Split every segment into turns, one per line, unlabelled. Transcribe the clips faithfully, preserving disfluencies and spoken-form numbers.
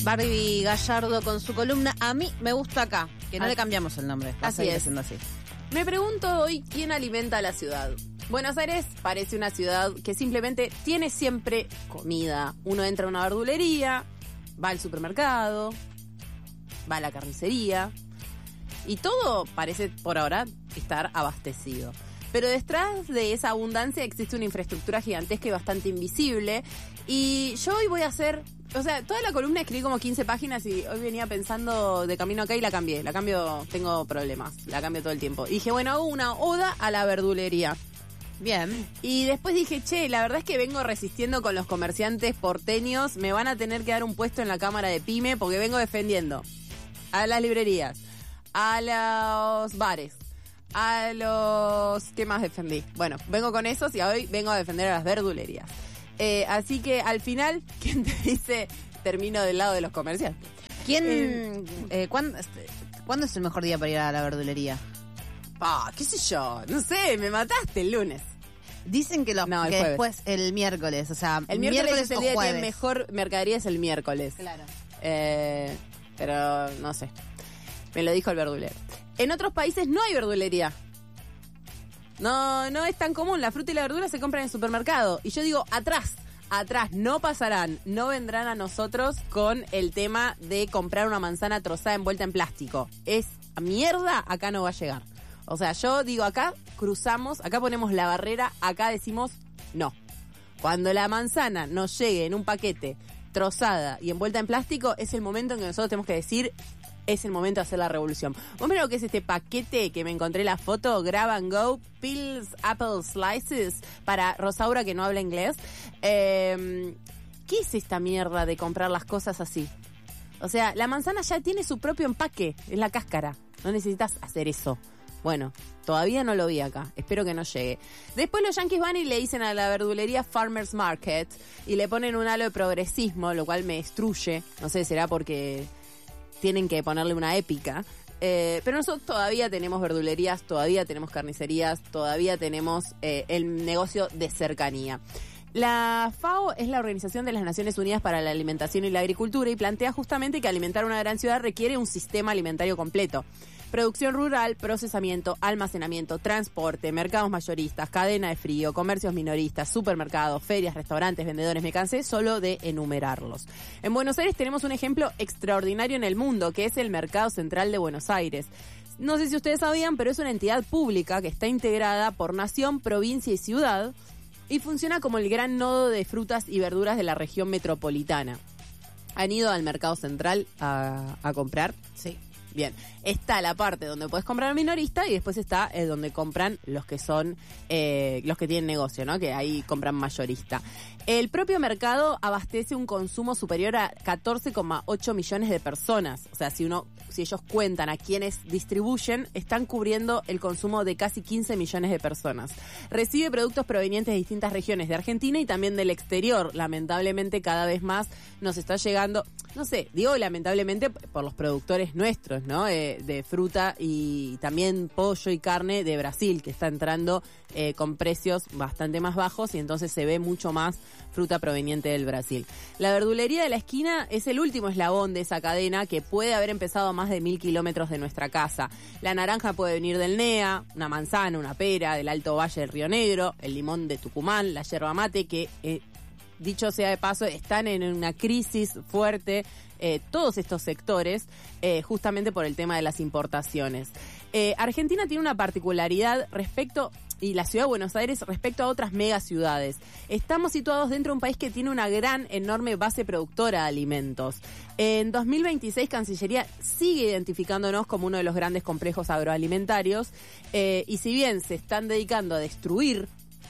Barbie Gallardo con su columna A mí me gusta acá, que no
así,
le cambiamos el nombre. Va
así es.
así.
Me pregunto hoy quién alimenta a la ciudad. Buenos Aires parece una ciudad que simplemente tiene siempre comida. Uno entra a una verdulería, va al supermercado, va a la carnicería y todo parece por ahora estar abastecido. Pero detrás de esa abundancia existe una infraestructura gigantesca y bastante invisible. Y yo hoy voy a hacer... O sea, toda la columna escribí como quince páginas y hoy venía pensando de camino acá y la cambié. La cambio, tengo problemas, la cambio todo el tiempo. Y dije, bueno, hago una oda a la verdulería.
Bien.
Y después dije, che, la verdad es que vengo resistiendo con los comerciantes porteños. Me van a tener que dar un puesto en la Cámara de Pyme porque vengo defendiendo a las librerías, a los bares, a los... ¿Qué más defendí? Bueno, vengo con esos y hoy vengo a defender a las verdulerías. Eh, así que al final, ¿quién te dice termino del lado de los comerciantes?
¿Quién,
Eh,
eh, ¿cuándo, ¿Cuándo es el mejor día para ir a la verdulería?
Pa, qué sé yo, no sé, me mataste el lunes.
Dicen que, los,
No, el
que
jueves.
después el miércoles, o sea,
El miércoles, es el
o
día que
jueves.
tiene mejor mercadería, es el miércoles.
Claro.
Eh, pero no sé, me lo dijo el verdulero. En otros países no hay verdulería. No, no es tan común. La fruta y la verdura se compran en el supermercado. Y yo digo, atrás, atrás, no pasarán, no vendrán a nosotros con el tema de comprar una manzana trozada envuelta en plástico. Es mierda, acá no va a llegar. O sea, yo digo, acá cruzamos, acá ponemos la barrera, acá decimos no. Cuando la manzana nos llegue en un paquete trozada y envuelta en plástico, es el momento en que nosotros tenemos que decir... Es el momento de hacer la revolución. ¿Vos mirá lo que es este paquete que me encontré la foto? Grab and Go, Pills, Apple Slices, para Rosaura que no habla inglés. Eh, ¿Qué es esta mierda de comprar las cosas así? O sea, la manzana ya tiene su propio empaque, es la cáscara. No necesitas hacer eso. Bueno, todavía no lo vi acá. Espero que no llegue. Después los yanquis van y le dicen a la verdulería Farmers Market y le ponen un halo de progresismo, lo cual me destruye. No sé, será porque... tienen que ponerle una épica, eh, pero nosotros todavía tenemos verdulerías, todavía tenemos carnicerías, todavía tenemos eh, el negocio de cercanía. La FAO es la Organización de las Naciones Unidas para la Alimentación y la Agricultura y plantea justamente que alimentar una gran ciudad requiere un sistema alimentario completo. Producción rural, procesamiento, almacenamiento, transporte, mercados mayoristas, cadena de frío, comercios minoristas, supermercados, ferias, restaurantes, vendedores. Me cansé solo de enumerarlos. En Buenos Aires tenemos un ejemplo extraordinario en el mundo, que es el Mercado Central de Buenos Aires. No sé si ustedes sabían, pero es una entidad pública que está integrada por nación, provincia y ciudad y funciona como el gran nodo de frutas y verduras de la región metropolitana. ¿Han ido al Mercado Central a, a comprar?
Sí.
Bien, está la parte donde puedes comprar al minorista y después está eh, donde compran los que son, eh, los que tienen negocio, ¿no? Que ahí compran mayorista. El propio mercado abastece un consumo superior a catorce coma ocho millones de personas. O sea, si uno, si ellos cuentan a quienes distribuyen, están cubriendo el consumo de casi quince millones de personas. Recibe productos provenientes de distintas regiones de Argentina y también del exterior. Lamentablemente cada vez más nos está llegando, no sé, digo lamentablemente por los productores nuestros, ¿no? Eh, de fruta y también pollo y carne de Brasil, que está entrando eh, con precios bastante más bajos y entonces se ve mucho más fruta proveniente del Brasil. La verdulería de la esquina es el último eslabón de esa cadena que puede haber empezado a más de mil kilómetros de nuestra casa. La naranja puede venir del N E A, una manzana, una pera del Alto Valle del Río Negro, el limón de Tucumán, la yerba mate, que eh, dicho sea de paso, están en una crisis fuerte eh, todos estos sectores, eh, justamente por el tema de las importaciones. Eh, Argentina tiene una particularidad respecto, y la ciudad de Buenos Aires, respecto a otras megaciudades. Estamos situados dentro de un país que tiene una gran, enorme base productora de alimentos. En dos mil veintiséis, Cancillería sigue identificándonos como uno de los grandes complejos agroalimentarios, eh, y si bien se están dedicando a destruir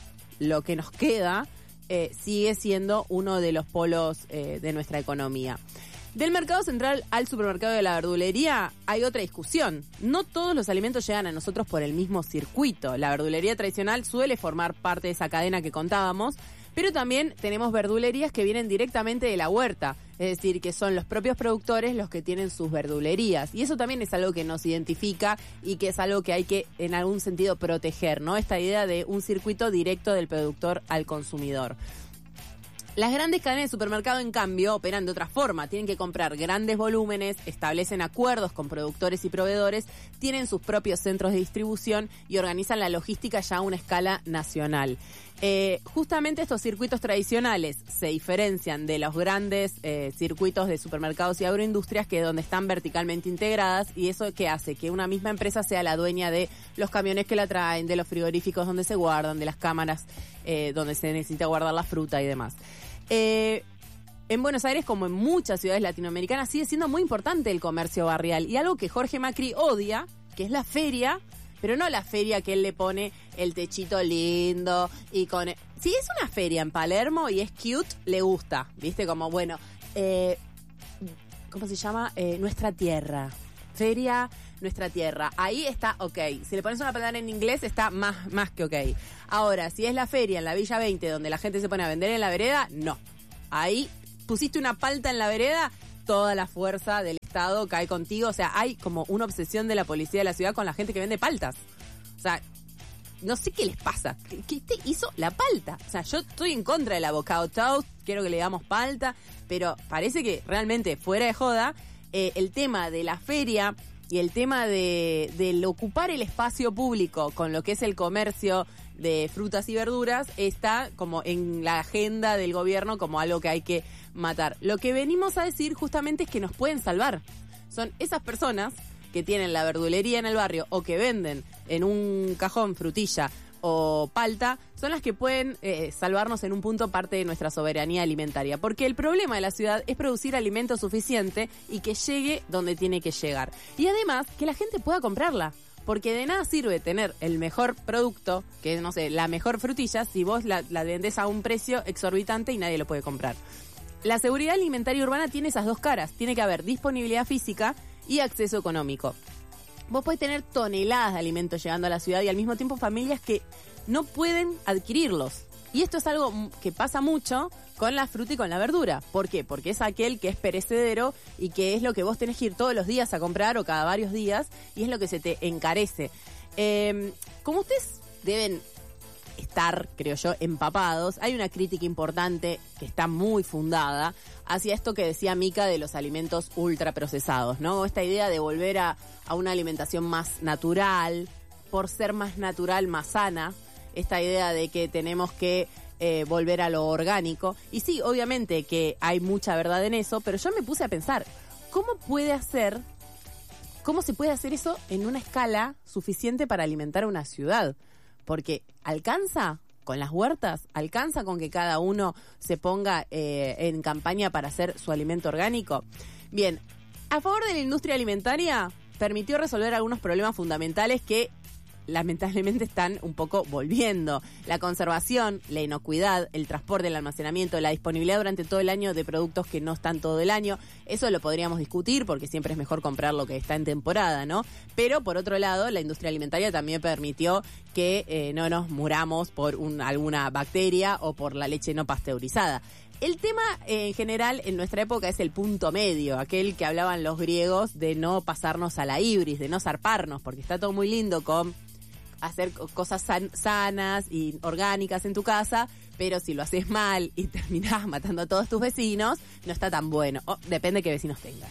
lo que nos queda, eh, sigue siendo uno de los polos eh, de nuestra economía. Del mercado central al supermercado de la verdulería hay otra discusión. No todos los alimentos llegan a nosotros por el mismo circuito. La verdulería tradicional suele formar parte de esa cadena que contábamos, pero también tenemos verdulerías que vienen directamente de la huerta. Es decir, que son los propios productores los que tienen sus verdulerías. Y eso también es algo que nos identifica y que es algo que hay que, en algún sentido, proteger, ¿no? Esta idea de un circuito directo del productor al consumidor. Las grandes cadenas de supermercado, en cambio, operan de otra forma. Tienen que comprar grandes volúmenes, establecen acuerdos con productores y proveedores, tienen sus propios centros de distribución y organizan la logística ya a una escala nacional. Eh, justamente estos circuitos tradicionales se diferencian de los grandes eh, circuitos de supermercados y agroindustrias, que es donde están verticalmente integradas, y eso que hace que una misma empresa sea la dueña de los camiones que la traen, de los frigoríficos donde se guardan, de las cámaras eh, donde se necesita guardar la fruta y demás. Eh, en Buenos Aires, como en muchas ciudades latinoamericanas, sigue siendo muy importante el comercio barrial, y algo que Jorge Macri odia, que es la feria, pero no la feria que él le pone el techito lindo y con... Si es una feria en Palermo y es cute, le gusta, ¿viste? Como, bueno, eh, ¿cómo se llama? Eh, Nuestra Tierra. Feria Nuestra Tierra. Ahí está ok. Si le pones una palabra en inglés, está más, más que ok. Ahora, si es la feria en la Villa veinte, donde la gente se pone a vender en la vereda, no. Ahí pusiste una palta en la vereda, toda la fuerza del Estado cae contigo. O sea, hay como una obsesión de la policía de la ciudad con la gente que vende paltas. O sea, no sé qué les pasa. ¿Qué te hizo la palta? O sea, yo estoy en contra del avocado toast, quiero que le damos palta, pero parece que realmente, fuera de joda, eh, el tema de la feria y el tema de del ocupar el espacio público con lo que es el comercio de frutas y verduras está como en la agenda del gobierno como algo que hay que matar. Lo que venimos a decir justamente es que nos pueden salvar. Son esas personas que tienen la verdulería en el barrio o que venden en un cajón frutilla o palta, son las que pueden eh, salvarnos en un punto parte de nuestra soberanía alimentaria. Porque el problema de la ciudad es producir alimento suficiente y que llegue donde tiene que llegar. Y además, que la gente pueda comprarla. Porque de nada sirve tener el mejor producto, que no sé, la mejor frutilla, si vos la, la vendés a un precio exorbitante y nadie lo puede comprar. La seguridad alimentaria urbana tiene esas dos caras. Tiene que haber disponibilidad física y acceso económico. Vos podés tener toneladas de alimentos llegando a la ciudad y al mismo tiempo familias que no pueden adquirirlos. Y esto es algo que pasa mucho con la fruta y con la verdura. ¿Por qué? Porque es aquel que es perecedero y que es lo que vos tenés que ir todos los días a comprar o cada varios días y es lo que se te encarece. Eh, como ustedes deben estar, creo yo, empapados, hay una crítica importante que está muy fundada hacia esto que decía Mica de los alimentos ultraprocesados, ¿no? Esta idea de volver a, a una alimentación más natural, por ser más natural, más sana, esta idea de que tenemos que eh, volver a lo orgánico. Y sí, obviamente que hay mucha verdad en eso, pero yo me puse a pensar, ¿cómo puede hacer, cómo se puede hacer eso en una escala suficiente para alimentar a una ciudad? Porque alcanza con las huertas, alcanza con que cada uno se ponga eh, en campaña para hacer su alimento orgánico. Bien, a favor de la industria alimentaria, permitió resolver algunos problemas fundamentales que lamentablemente están un poco volviendo. La conservación, la inocuidad, el transporte, el almacenamiento, la disponibilidad durante todo el año de productos que no están todo el año. Eso lo podríamos discutir porque siempre es mejor comprar lo que está en temporada, ¿no? Pero por otro lado, la industria alimentaria también permitió que eh, no nos muramos por un, alguna bacteria o por la leche no pasteurizada. El tema eh, en general en nuestra época es el punto medio, aquel que hablaban los griegos de no pasarnos a la ibris, de no zarparnos, porque está todo muy lindo con hacer cosas san- sanas y orgánicas en tu casa, pero si lo haces mal y terminás matando a todos tus vecinos, no está tan bueno. Oh, depende de qué vecinos tengas.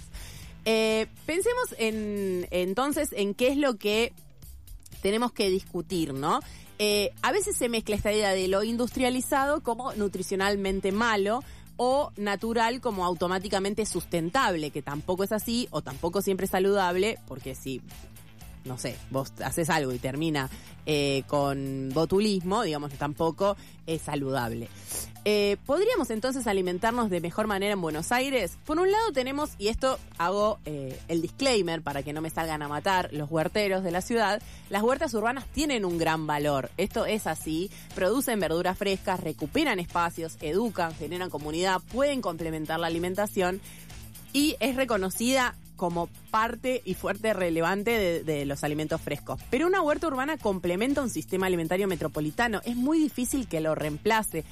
Eh, pensemos en entonces en qué es lo que tenemos que discutir, ¿no? Eh, a veces se mezcla esta idea de lo industrializado como nutricionalmente malo o natural como automáticamente sustentable, que tampoco es así o tampoco siempre es saludable, porque si, no sé, vos haces algo y termina eh, con botulismo, digamos, tampoco es saludable. Eh, ¿Podríamos entonces alimentarnos de mejor manera en Buenos Aires? Por un lado tenemos, y esto hago eh, el disclaimer para que no me salgan a matar los huerteros de la ciudad, las huertas urbanas tienen un gran valor. Esto es así, producen verduras frescas, recuperan espacios, educan, generan comunidad, pueden complementar la alimentación y es reconocida como parte y fuerte relevante de, de los alimentos frescos. Pero una huerta urbana complementa un sistema alimentario metropolitano. Es muy difícil que lo reemplace.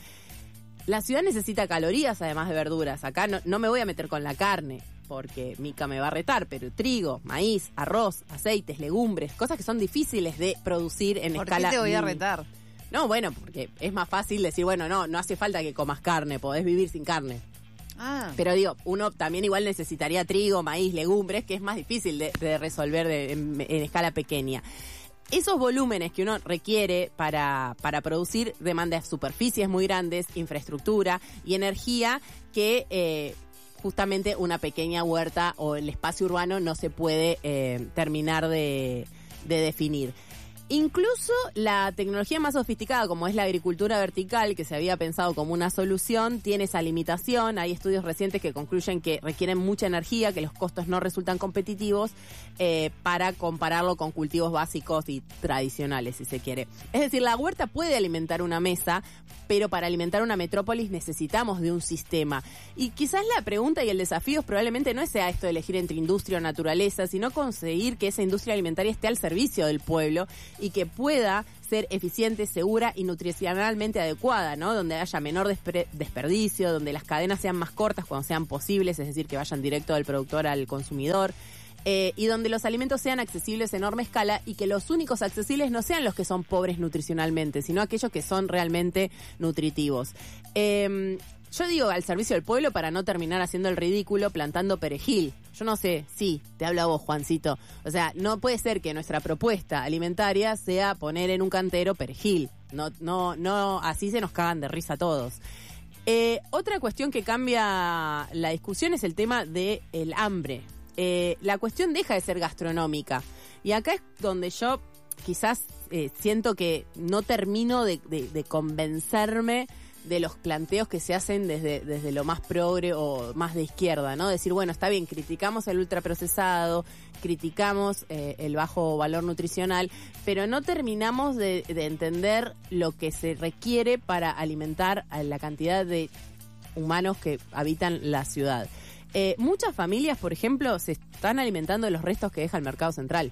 La ciudad necesita calorías además de verduras. Acá no, no me voy a meter con la carne, porque Mica me va a retar, pero trigo, maíz, arroz, aceites, legumbres, cosas que son difíciles de producir en
¿Por
escala...
qué te voy a retar?
No, bueno, porque es más fácil decir, bueno, no, no hace falta que comas carne, podés vivir sin carne.
Ah.
Pero digo, uno también igual necesitaría trigo, maíz, legumbres, que es más difícil de, de resolver de, en, en escala pequeña. Esos volúmenes que uno requiere para, para producir demandan superficies muy grandes, infraestructura y energía que eh, justamente una pequeña huerta o el espacio urbano no se puede eh, terminar de, de definir. Incluso la tecnología más sofisticada, como es la agricultura vertical, que se había pensado como una solución, tiene esa limitación. Hay estudios recientes que concluyen que requieren mucha energía, que los costos no resultan competitivos eh, para compararlo con cultivos básicos y tradicionales, si se quiere. Es decir, la huerta puede alimentar una mesa, pero para alimentar una metrópolis necesitamos de un sistema. Y quizás la pregunta y el desafío probablemente no sea esto de elegir entre industria o naturaleza, sino conseguir que esa industria alimentaria esté al servicio del pueblo y que pueda ser eficiente, segura y nutricionalmente adecuada, ¿no? Donde haya menor despre- desperdicio, donde las cadenas sean más cortas cuando sean posibles, es decir, que vayan directo del productor al consumidor, eh, y donde los alimentos sean accesibles en enorme escala y que los únicos accesibles no sean los que son pobres nutricionalmente, sino aquellos que son realmente nutritivos. Eh, Yo digo al servicio del pueblo para no terminar haciendo el ridículo plantando perejil. Yo no sé, sí, te hablo a vos, Juancito. O sea, no puede ser que nuestra propuesta alimentaria sea poner en un cantero perejil. No, no, no, así se nos cagan de risa todos. Eh, otra cuestión que cambia la discusión es el tema del hambre. Eh, la cuestión deja de ser gastronómica. Y acá es donde yo quizás eh, siento que no termino de, de, de convencerme de los planteos que se hacen desde, desde lo más progre o más de izquierda, ¿no? Decir, bueno, está bien, criticamos el ultraprocesado, criticamos eh, el bajo valor nutricional, pero no terminamos de, de entender lo que se requiere para alimentar a la cantidad de humanos que habitan la ciudad. Eh, muchas familias, por ejemplo, se están alimentando de los restos que deja el mercado central.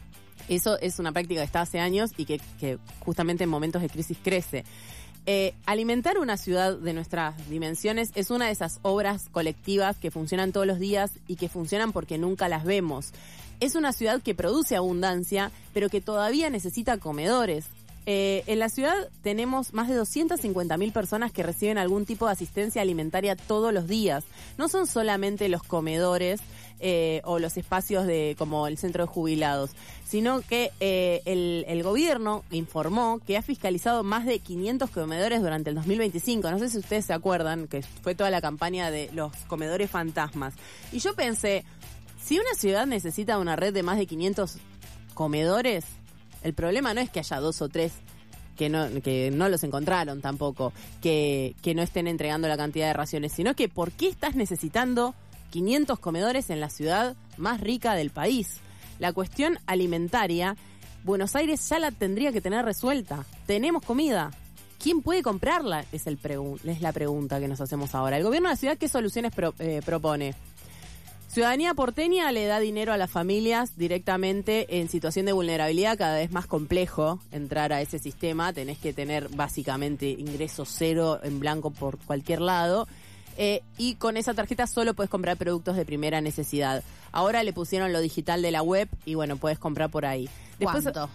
Eso es una práctica que está hace años y que, que justamente en momentos de crisis crece. Eh, alimentar una ciudad de nuestras dimensiones es una de esas obras colectivas que funcionan todos los días y que funcionan porque nunca las vemos. Es una ciudad que produce abundancia, pero que todavía necesita comedores. Eh, en la ciudad tenemos más de doscientas cincuenta mil personas que reciben algún tipo de asistencia alimentaria todos los días. No son solamente los comedores eh, o los espacios de como el centro de jubilados, sino que eh, el, el gobierno informó que ha fiscalizado más de quinientos comedores durante el dos mil veinticinco. No sé si ustedes se acuerdan que fue toda la campaña de los comedores fantasmas. Y yo pensé, si una ciudad necesita una red de más de quinientos comedores, el problema no es que haya dos o tres que no que no los encontraron tampoco, que, que no estén entregando la cantidad de raciones, sino que ¿por qué estás necesitando quinientos comedores en la ciudad más rica del país? La cuestión alimentaria, Buenos Aires ya la tendría que tener resuelta. Tenemos comida. ¿Quién puede comprarla? Es, el pregun- es la pregunta que nos hacemos ahora. ¿El gobierno de la ciudad qué soluciones pro- eh, propone? Ciudadanía porteña le da dinero a las familias directamente en situación de vulnerabilidad, cada vez más complejo entrar a ese sistema, tenés que tener básicamente ingreso cero en blanco por cualquier lado, eh, y con esa tarjeta solo puedes comprar productos de primera necesidad. Ahora le pusieron lo digital de la web y bueno, puedes comprar por ahí.
Después, ¿cuánto?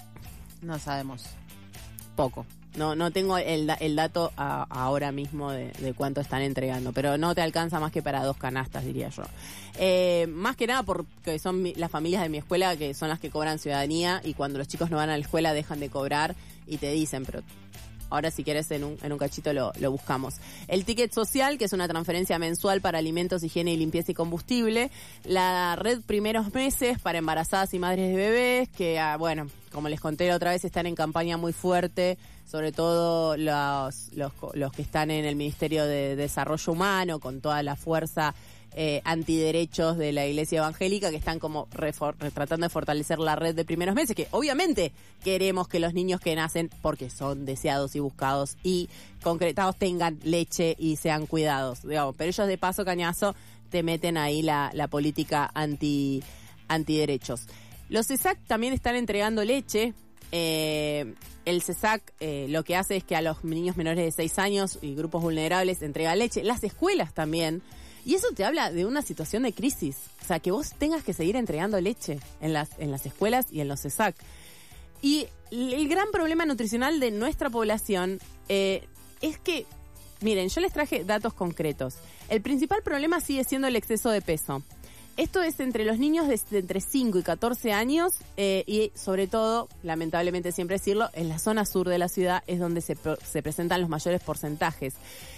No sabemos.
Poco. No no tengo el, el dato a, ahora mismo de, de cuánto están entregando, pero no te alcanza más que para dos canastas, diría yo. Eh, más que nada porque son mi, las familias de mi escuela que son las que cobran ciudadanía y cuando los chicos no van a la escuela dejan de cobrar y te dicen, pero ahora si querés en un, en un cachito lo, lo buscamos. El ticket social, que es una transferencia mensual para alimentos, higiene y limpieza y combustible. La red primeros meses para embarazadas y madres de bebés, que ah, bueno, como les conté la otra vez, están en campaña muy fuerte, sobre todo los, los, los que están en el Ministerio de Desarrollo Humano, con toda la fuerza eh, antiderechos de la Iglesia Evangélica, que están como refor- tratando de fortalecer la red de primeros meses, que obviamente queremos que los niños que nacen, porque son deseados y buscados y concretados, tengan leche y sean cuidados, digamos. Pero ellos de paso cañazo te meten ahí la, la política anti antiderechos. Los CESAC también están entregando leche. Eh, el CESAC eh, lo que hace es que a los niños menores de seis años y grupos vulnerables entrega leche. Las escuelas también. Y eso te habla de una situación de crisis. O sea, que vos tengas que seguir entregando leche en las, en las escuelas y en los CESAC. Y el gran problema nutricional de nuestra población eh, es que, miren, yo les traje datos concretos. El principal problema sigue siendo el exceso de peso. Esto es entre los niños de, de entre cinco y catorce años eh, y sobre todo, lamentablemente siempre decirlo, en la zona sur de la ciudad es donde se, se presentan los mayores porcentajes.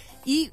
Y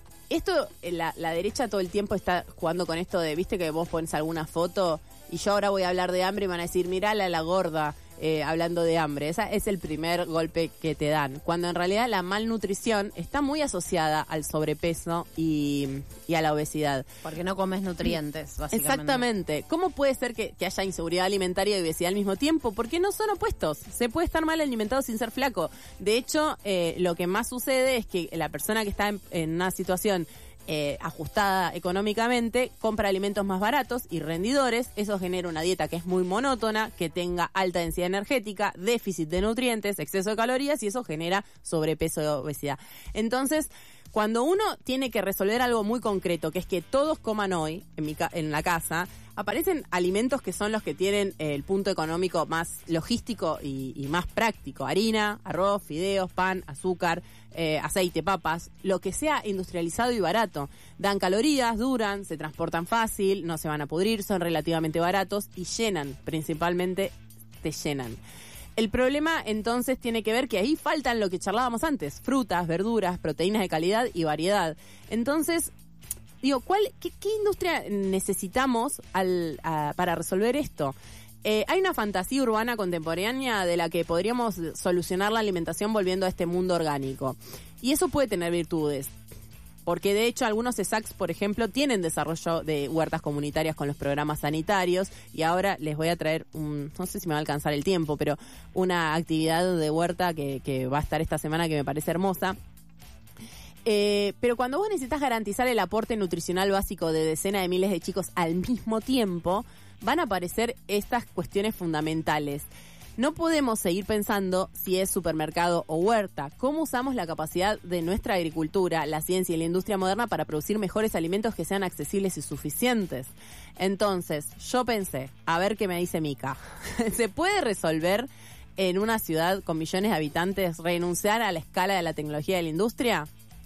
esto, la, la derecha todo el tiempo está jugando con esto de, viste que vos pones alguna foto y yo ahora voy a hablar de hambre y van a decir, mirala la gorda. Eh, hablando de hambre, ese es el primer golpe que te dan, cuando en realidad la malnutrición está muy asociada al sobrepeso y, y a la obesidad.
Porque no comes nutrientes, básicamente.
Exactamente. ¿Cómo puede ser que, que haya inseguridad alimentaria y obesidad al mismo tiempo? Porque no son opuestos. Se puede estar mal alimentado sin ser flaco. De hecho, eh, lo que más sucede es que la persona que está en, en una situación Eh, ajustada económicamente, compra alimentos más baratos y rendidores. Eso genera una dieta que es muy monótona, que tenga alta densidad energética, déficit de nutrientes, exceso de calorías, y eso genera sobrepeso y obesidad. Entonces, cuando uno tiene que resolver algo muy concreto, que es que todos coman hoy en, mi ca- en la casa, aparecen alimentos que son los que tienen eh, el punto económico más logístico y, y más práctico. Harina, arroz, fideos, pan, azúcar, eh, aceite, papas, lo que sea industrializado y barato. Dan calorías, duran, se transportan fácil, no se van a pudrir, son relativamente baratos y llenan, principalmente te llenan. El problema entonces tiene que ver que ahí faltan lo que charlábamos antes, frutas, verduras, proteínas de calidad y variedad. Entonces, digo, ¿cuál, qué, qué industria necesitamos al, a, para resolver esto? Eh, hay una fantasía urbana contemporánea de la que podríamos solucionar la alimentación volviendo a este mundo orgánico. Y eso puede tener virtudes. Porque de hecho algunos E S A Cs, por ejemplo, tienen desarrollo de huertas comunitarias con los programas sanitarios, y ahora les voy a traer, un, no sé si me va a alcanzar el tiempo, pero una actividad de huerta que, que va a estar esta semana que me parece hermosa. Eh, pero cuando vos necesitas garantizar el aporte nutricional básico de decenas de miles de chicos al mismo tiempo, van a aparecer estas cuestiones fundamentales. No podemos seguir pensando si es supermercado o huerta. ¿Cómo usamos la capacidad de nuestra agricultura, la ciencia y la industria moderna para producir mejores alimentos que sean accesibles y suficientes? Entonces, yo pensé, a ver qué me dice Mica. ¿Se puede resolver en una ciudad con millones de habitantes renunciar a la escala de la tecnología de la industria?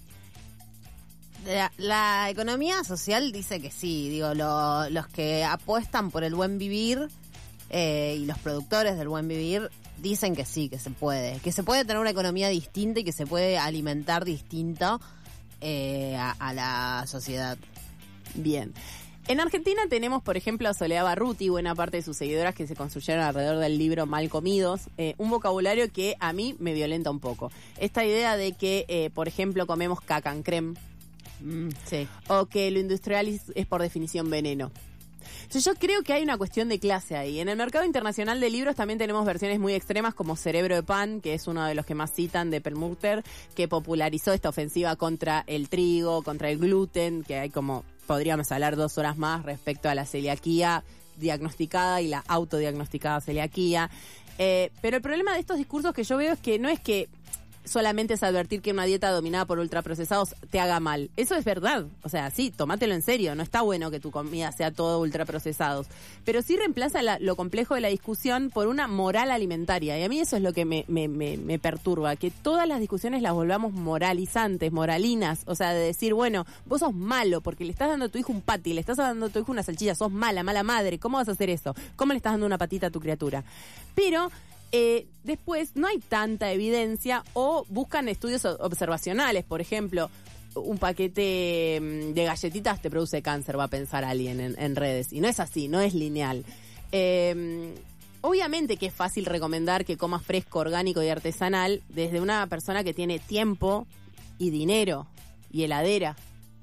La, la economía social dice que sí. Digo, lo, los que apuestan por el buen vivir... Eh, y los productores del buen vivir dicen que sí, que se puede, que se puede tener una economía distinta y que se puede alimentar distinto eh, a, a la sociedad.
Bien. En Argentina tenemos, por ejemplo, a Soledad Barruti, buena parte de sus seguidoras que se construyeron alrededor del libro Mal Comidos, eh, un vocabulario que a mí me violenta un poco. Esta idea de que, eh, por ejemplo, comemos caca en creme,
Mm, sí.
o que lo industrial es, es por definición veneno. Yo creo que hay una cuestión de clase ahí. En el mercado internacional de libros también tenemos versiones muy extremas como Cerebro de Pan, que es uno de los que más citan, de Perlmutter, que popularizó esta ofensiva contra el trigo, contra el gluten, que hay como, podríamos hablar dos horas más respecto a la celiaquía diagnosticada y la autodiagnosticada celiaquía. Eh, pero el problema de estos discursos que yo veo es que no es que solamente es advertir que una dieta dominada por ultraprocesados te haga mal. Eso es verdad. O sea, sí, tómatelo en serio. No está bueno que tu comida sea todo ultraprocesados. Pero sí reemplaza la, lo complejo de la discusión por una moral alimentaria. Y a mí eso es lo que me, me, me, me perturba. Que todas las discusiones las volvamos moralizantes, moralinas. O sea, de decir, bueno, vos sos malo porque le estás dando a tu hijo un pati, le estás dando a tu hijo una salchicha, sos mala, mala madre. ¿Cómo vas a hacer eso? ¿Cómo le estás dando una patita a tu criatura? Pero... Eh, después no hay tanta evidencia o buscan estudios observacionales. Por ejemplo, un paquete de galletitas te produce cáncer, va a pensar alguien en, en redes. Y no es así, no es lineal. Eh, obviamente que es fácil recomendar que comas fresco, orgánico y artesanal desde una persona que tiene tiempo y dinero y heladera.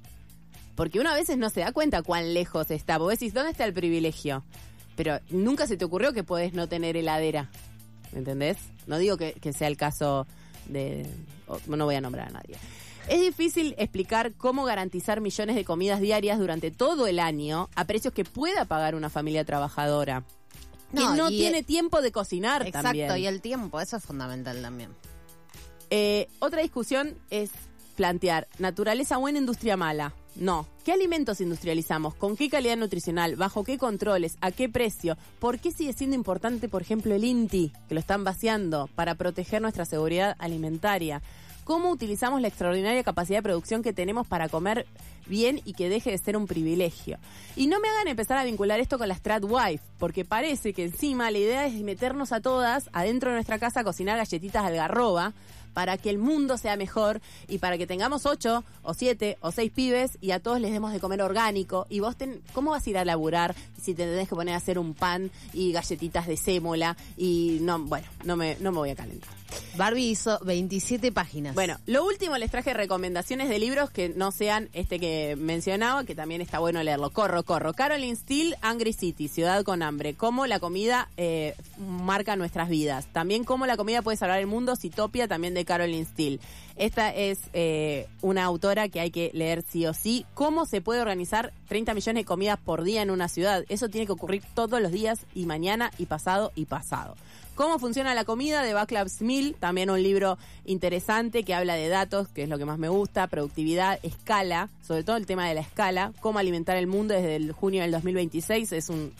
Porque uno a veces no se da cuenta cuán lejos está. Vos decís, ¿dónde está el privilegio? Pero nunca se te ocurrió que podés no tener heladera. ¿Me entendés? No digo que, que sea el caso de... Oh, no voy a nombrar a nadie. Es difícil explicar cómo garantizar millones de comidas diarias durante todo el año a precios que pueda pagar una familia trabajadora. No, que no tiene el... tiempo de cocinar.
Exacto,
también.
Exacto, y el tiempo, eso es fundamental también.
Eh, otra discusión es plantear naturaleza buena, industria mala. No. ¿Qué alimentos industrializamos? ¿Con qué calidad nutricional? ¿Bajo qué controles? ¿A qué precio? ¿Por qué sigue siendo importante, por ejemplo, el INTI, que lo están vaciando para proteger nuestra seguridad alimentaria? ¿Cómo utilizamos la extraordinaria capacidad de producción que tenemos para comer bien y que deje de ser un privilegio? Y no me hagan empezar a vincular esto con la Strat-Wife, porque parece que encima la idea es meternos a todas adentro de nuestra casa a cocinar galletitas de algarroba para que el mundo sea mejor y para que tengamos ocho o siete o seis pibes y a todos les demos de comer orgánico. Y vos, ten, ¿cómo vas a ir a laburar si te tenés que poner a hacer un pan y galletitas de sémola? Y no, bueno, no me, no me voy a calentar.
Barbie hizo veintisiete páginas.
Bueno, lo último les traje recomendaciones de libros que no sean este que mencionaba, que también está bueno leerlo. Corro, corro. Caroline Steele, Angry City, Ciudad con Hambre. Cómo la comida eh, marca nuestras vidas. También cómo la comida puede salvar el mundo, Citopia, también de Caroline Steele. Esta es eh, una autora que hay que leer sí o sí. Cómo se puede organizar treinta millones de comidas por día en una ciudad. Eso tiene que ocurrir todos los días y mañana y pasado y pasado. Cómo funciona la comida de Václav Smil, también un libro interesante que habla de datos, que es lo que más me gusta, productividad, escala, sobre todo el tema de la escala, cómo alimentar el mundo desde el junio del dos mil veintiséis, es un